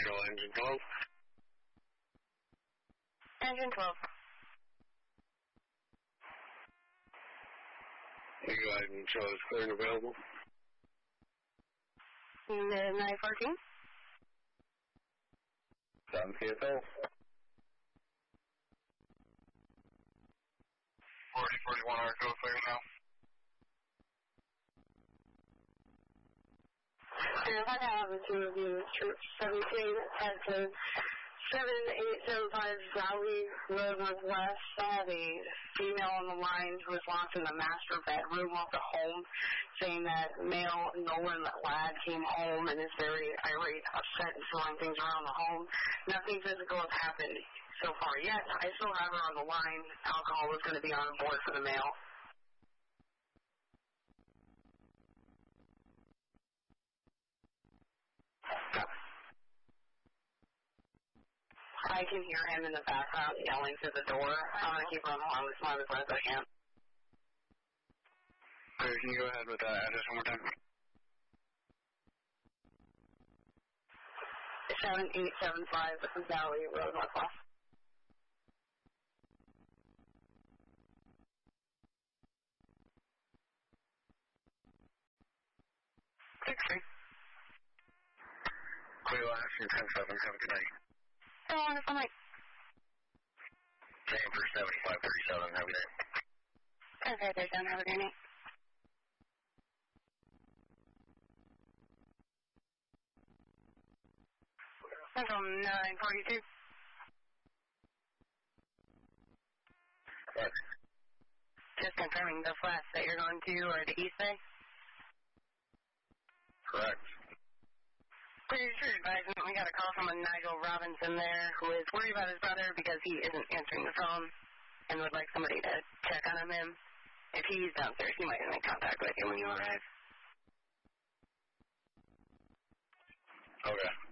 Control engine 12. Engine 12. You go ahead and show us clear and available. 914. 7 CSO. 4041 hour code clear now. And if I have a two of you, Troop 17, Texas, 7875 Valley Road Northwest. I have a female on the line who is locked in the master bedroom of the home, saying that male Nolan Ladd came home and is very irate, upset, and throwing things around the home. Nothing physical has happened so far yet. I still have her on the line. Alcohol is going to be on board for the male. I can hear him in the background yelling through the door. I'm going to keep her on the line as long as I can. Okay, can you go ahead with that address one more time? 7875 Valley Road Northwest. Clear last from 10-7. Have a good night. Oh, wonderful night. Same for 7537. Have a good night. Okay, they're done. Have a good night. Central 942. Yes. Just confirming the flats that you're going to are the East Bay? Correct. Pretty sure advising we got a call from a Nigel Robinson there who is worried about his brother because he isn't answering the phone and would like somebody to check on him. If he's downstairs, he might make contact with you when you arrive. Okay.